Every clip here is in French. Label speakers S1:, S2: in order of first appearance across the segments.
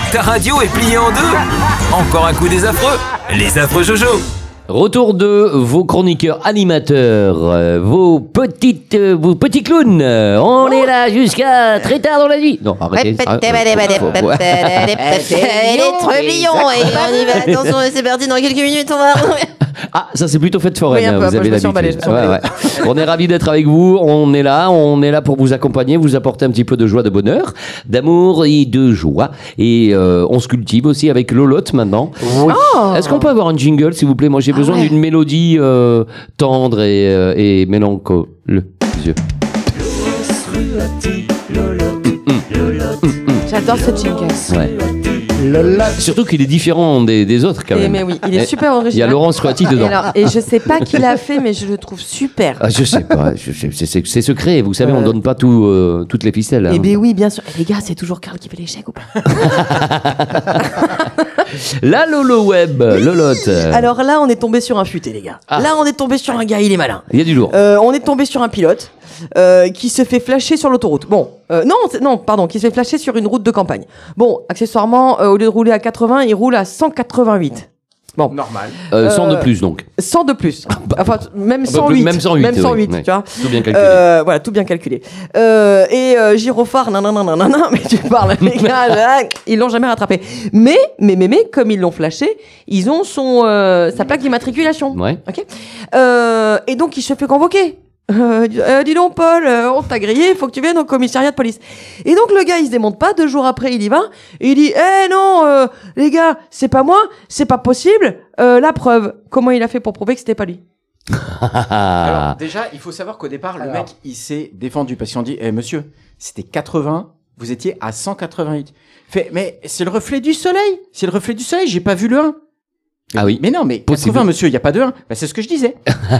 S1: Ta radio est pliée en deux. Encore un coup des affreux. Les affreux Jojo.
S2: Retour de vos chroniqueurs animateurs, vos petits clowns. On est là jusqu'à très tard dans la nuit. Non, arrêtez.
S3: Les trublions. Et on y va. Attention, c'est parti. Dans quelques minutes, on va.
S2: Ah, ça c'est plutôt fête foraine,
S3: Oui, un peu,
S2: vous avez
S3: je me suis
S2: l'habitude.
S3: emballée,
S2: Ouais. On est ravis d'être avec vous, on est là pour vous accompagner, vous apporter un petit peu de joie, de bonheur, d'amour et de joie. Et on se cultive aussi avec Lolotte maintenant.
S3: Oui. Oh.
S2: Est-ce qu'on peut avoir un jingle, s'il vous plaît? Moi j'ai besoin d'une mélodie tendre et mélancolique.
S3: J'adore ce jingle.
S2: Ouais. Surtout qu'il est différent des autres quand même.
S3: Mais oui, il est super original.
S2: Il y a Laurence Roati dedans.
S3: Et je sais pas qui l'a fait, mais je le trouve super.
S2: Ah, je sais pas, c'est secret. Vous savez, on donne pas toutes les ficelles. Hein.
S3: Eh bien oui, bien sûr. Et les gars, c'est toujours Karl qui fait les chèques ou pas?
S2: La Lolo Web, Lolotte.
S3: Alors là, on est tombé sur un futé, les gars. Là, on est tombé sur un gars, il est malin.
S2: Il y a du lourd.
S3: On est tombé sur un pilote qui se fait flasher sur l'autoroute. Bon, qui se fait flasher sur une route de campagne. Bon, accessoirement, au lieu de rouler à 80, il roule à 188. Bon.
S4: Normal.
S2: 100 de plus donc.
S3: 100 de plus. Enfin, même 108.
S2: Même 108.
S3: Même 108,
S2: oui.
S3: tu vois.
S2: Tout bien calculé.
S3: Voilà, tout bien calculé. Gyrophare, nanana, mais tu parles, les gars, ils l'ont jamais rattrapé. Mais, comme ils l'ont flashé, ils ont sa plaque d'immatriculation.
S2: Ouais.
S3: Ok. Et donc, il se fait convoquer. Dis donc, Paul, on t'a grillé, faut que tu viennes au commissariat de police. Et donc, le gars, il se démonte pas, 2 jours après, il y va, et il dit, non, les gars, c'est pas moi, c'est pas possible, la preuve. Comment il a fait pour prouver que c'était pas lui?
S4: Alors, déjà, il faut savoir qu'au départ, le mec, il s'est défendu parce qu'on dit, monsieur, c'était 80, vous étiez à 188. Mais c'est le reflet du soleil, j'ai pas vu le 1.
S2: Ah oui.
S4: Mais non, mais 80, monsieur, il n'y a pas de 1. Bah, c'est ce que je disais.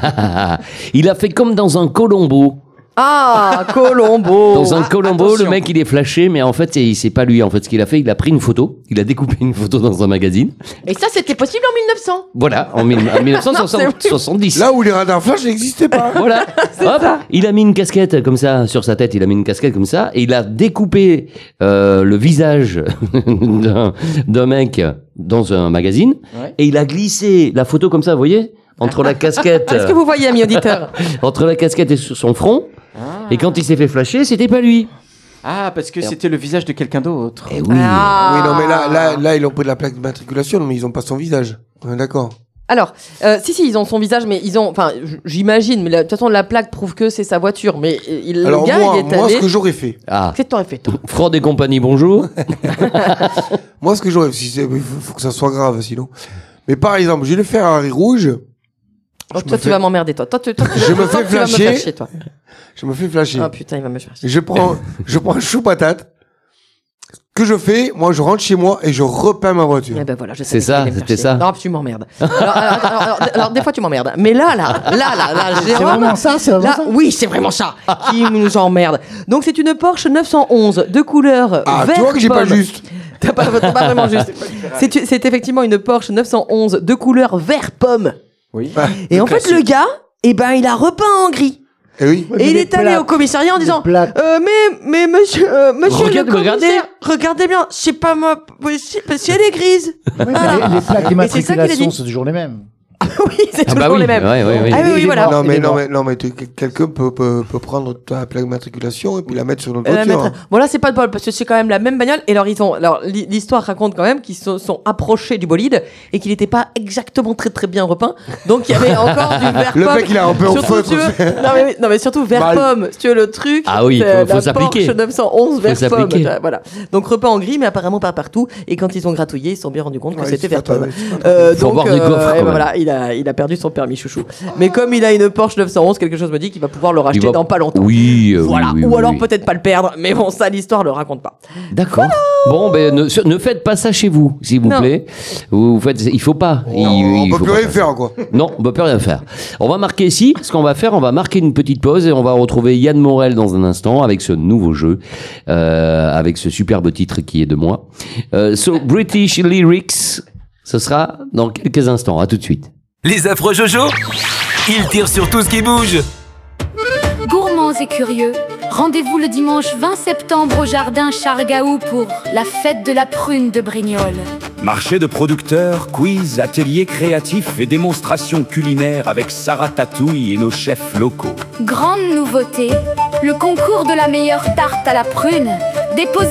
S2: Il a fait comme dans un Colombo.
S3: Ah, Colombo.
S2: Dans un Colombo,
S4: attention.
S2: le mec il est flashé, mais en fait c'est pas lui. En fait, ce qu'il a fait, il a pris une photo, il a découpé une photo dans un magazine.
S3: Et ça, c'était possible en 1900.
S2: Voilà, en 1970.
S5: Là où les radars flash n'existaient pas.
S2: Voilà. Hop, il a mis une casquette comme ça sur sa tête, et il a découpé le visage d'un mec dans un magazine, et il a glissé la photo comme ça, vous voyez, entre la casquette.
S3: Est-ce que vous voyez, amis auditeurs?
S2: Entre la casquette et sur son front. Et quand il s'est fait flasher, c'était pas lui.
S4: Ah, parce que c'était le visage de quelqu'un d'autre.
S2: Eh oui.
S3: Ah.
S5: Oui, non, mais là, ils ont pris de la plaque d'immatriculation, mais ils ont pas son visage. On est d'accord.
S3: Alors, si, ils ont son visage, mais ils ont, enfin, j'imagine, mais de toute façon, la plaque prouve que c'est sa voiture, mais
S5: Alors
S3: le gars,
S5: moi,
S3: il est allé...
S5: ce que j'aurais fait.
S2: Ah.
S3: Qu'est-ce que t'aurais fait, toi?
S2: Fraude et compagnie, bonjour.
S5: Moi, ce que j'aurais fait, il faut que ça soit grave, sinon. Mais par exemple, j'ai le Ferrari rouge.
S3: Oh, toi, tu vas m'emmerder, toi.
S5: Je me fais
S3: tu vas me
S5: flasher.
S3: faire chier, toi.
S5: Je me fais flasher.
S3: Ah, putain, il va me faire chier.
S5: Je prends un chou patate. Ce que je fais, moi, je rentre chez moi et je repeins ma voiture.
S3: Eh ben voilà, je
S2: C'est
S3: savais
S2: ça,
S3: qu'il allait me faire
S2: c'était
S3: chier.
S2: ça.
S3: Non, tu m'emmerdes. Alors, des fois, tu m'emmerdes. Mais là,
S6: C'est vraiment ça, c'est vraiment ça.
S3: oui, c'est vraiment ça qui nous emmerde. Donc, c'est une Porsche 911 de couleur
S5: Ah,
S3: vert
S5: tu vois que j'ai pas
S3: pomme.
S5: juste.
S3: T'as pas vraiment juste. C'est effectivement une Porsche 911 de couleur vert pomme.
S4: Oui.
S3: Et en fait, le gars, il a repeint en gris.
S5: Eh oui.
S6: Ouais, mais
S3: Et il
S6: les
S3: est allé
S6: plaques,
S3: au commissariat en disant,
S6: les plaques.
S3: mais monsieur
S2: Regarde,
S3: le commissaire, regardez bien, c'est pas moi possible parce qu'elle est grise.
S6: Ouais, mais
S3: Voilà.
S6: les plaques
S3: Et c'est ça qu'il a
S6: d'immatriculation,
S3: dit.
S6: c'est toujours les mêmes.
S3: Oui, c'est
S2: Ah
S3: toujours
S2: bah oui,
S3: les mêmes.
S2: ouais.
S3: Ah oui, voilà.
S5: Non,
S6: Il est mort.
S5: mais quelqu'un peut prendre ta plaque d'immatriculation et puis la mettre sur notre
S3: La
S5: voiture.
S3: mettre- Bon là c'est pas de bol parce que c'est quand même la même bagnole et alors l'histoire raconte quand même qu'ils se sont approchés du bolide et qu'il n'était pas exactement très bien repeint, donc il y avait encore du vert
S5: Le
S3: pomme.
S5: mec, il a un peu en
S3: Surtout,
S5: feutre.
S3: si tu veux- non mais surtout vert
S5: Mal.
S3: pomme, si tu veux le truc.
S2: Ah oui,
S3: c'est
S2: faut
S3: la
S2: s'appliquer.
S3: Porsche 911 vert pomme,
S2: s'appliquer.
S3: voilà. Donc repeint en gris mais apparemment pas partout et quand ils ont gratouillé ils se sont bien rendus compte que
S5: Ouais,
S3: c'était
S5: c'est
S3: vert
S5: pas
S3: pomme.
S5: toi,
S2: Faut avoir des coffres,
S3: et
S2: quand
S3: ben voilà, il a perdu son permis chouchou. Mais comme il a une Porsche 911, quelque chose me dit qu'il va pouvoir le racheter dans pas longtemps.
S2: Oui,
S3: Voilà.
S2: oui,
S3: Ou alors
S2: oui.
S3: peut-être pas le perdre, mais bon, ça, l'histoire le raconte pas.
S2: D'accord. Bon, ben ne faites pas ça chez vous, s'il vous
S3: Non.
S2: plaît. Vous faites, il faut pas.
S5: On
S2: faut
S5: peut plus
S2: pas
S5: rien faire, quoi.
S2: Non, on peut plus rien faire. On va marquer ici. Ce qu'on va faire, on va marquer une petite pause et on va retrouver Yann Morel dans un instant avec ce nouveau jeu, avec ce superbe titre qui est de moi. So British Lyrics, ce sera dans quelques instants. À tout de suite.
S1: Les affreux Jojo, ils tirent sur tout ce qui bouge.
S7: Gourmands et curieux, Rendez-vous le dimanche 20 septembre au jardin Chargaou pour la fête de la prune de Brignoles.
S8: Marché de producteurs, quiz, ateliers créatifs et démonstrations culinaires avec Sarah Tatouille et nos chefs locaux.
S7: Grande nouveauté, le concours de la meilleure tarte à la prune. Déposez